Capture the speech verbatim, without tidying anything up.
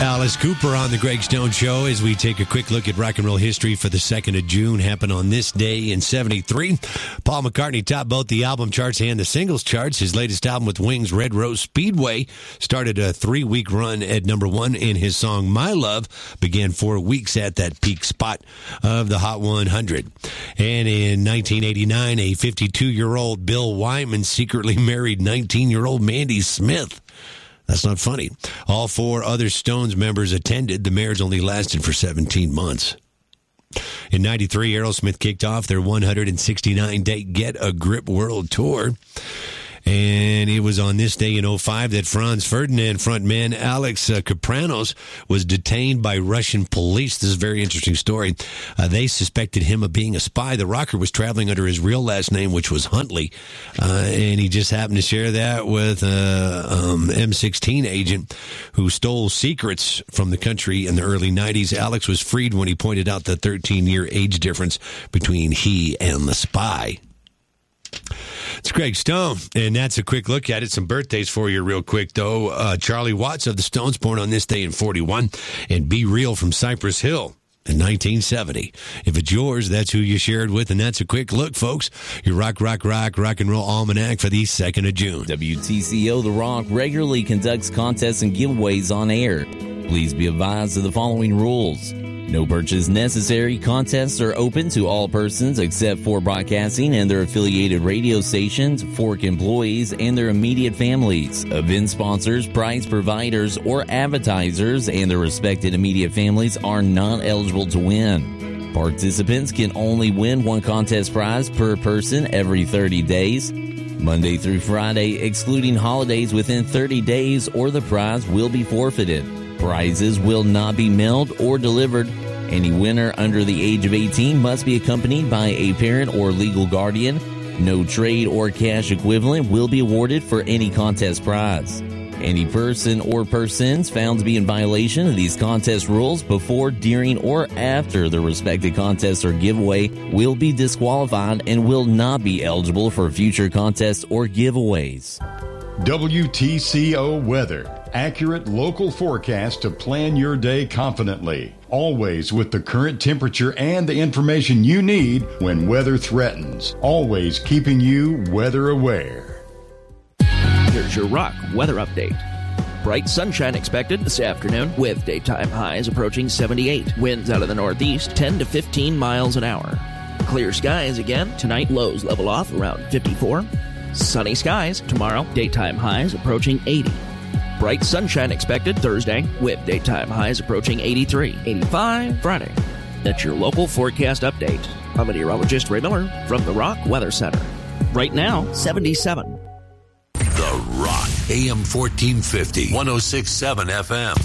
Alice Cooper on the Greg Stone Show as we take a quick look at rock and roll history for the second of June. Happened on this day in seventy-three. Paul McCartney topped both the album charts and the singles charts. His latest album with Wings, Red Rose Speedway, started a three-week run at number one, and his song My Love began four weeks at that peak spot of the Hot one hundred. And in nineteen eighty-nine, a fifty-two-year-old Bill Wyman secretly married nineteen-year-old Mandy Smith. That's not funny. All four other Stones members attended. The marriage only lasted for seventeen months. In ninety-three, Aerosmith kicked off their one hundred sixty-nine day Get a Grip World Tour. And it was on this day in oh five that Franz Ferdinand frontman Alex uh, Kapranos was detained by Russian police. This is a very interesting story. Uh, they suspected him of being a spy. The rocker was traveling under his real last name, which was Huntley, uh, and he just happened to share that with an um, M sixteen agent who stole secrets from the country in the early nineties. Alex was freed when he pointed out the thirteen-year age difference between he and the spy. It's Greg Stone, and that's a quick look at it. Some birthdays for you real quick, though. Uh, Charlie Watts of the Stones, born on this day in forty-one, and Be Real from Cypress Hill in nineteen seventy. If it's yours, that's who you shared with, and that's a quick look, folks. Your Rock, Rock, Rock, Rock and Roll Almanac for the second of June. W T C O The Rock regularly conducts contests and giveaways on air. Please be advised of the following rules. No purchase necessary. Contests are open to all persons except for broadcasting and their affiliated radio stations, Fork employees, and their immediate families. Event sponsors, prize providers, or advertisers and their respected immediate families are not eligible to win. Participants can only win one contest prize per person every thirty days. Monday through Friday, excluding holidays within thirty days, or the prize will be forfeited. Prizes will not be mailed or delivered. Any winner under the age of eighteen must be accompanied by a parent or legal guardian. No trade or cash equivalent will be awarded for any contest prize. Any person or persons found to be in violation of these contest rules before, during, or after the respective contest or giveaway will be disqualified and will not be eligible for future contests or giveaways. W T C O Weather. Accurate local forecast to plan your day confidently. Always with the current temperature and the information you need when weather threatens. Always keeping you weather aware. Here's your Rock weather update. Bright sunshine expected this afternoon with daytime highs approaching seventy-eight. Winds out of the northeast ten to fifteen miles an hour. Clear skies again. Tonight lows level off around fifty-four. Sunny skies tomorrow. Daytime highs approaching eighty. Bright sunshine expected Thursday with daytime highs approaching eighty-three. eighty-five Friday. That's your local forecast update. I'm meteorologist Ray Miller from the Rock Weather Center. Right now, seventy-seven. The Rock, A M fourteen fifty, one oh six point seven F M.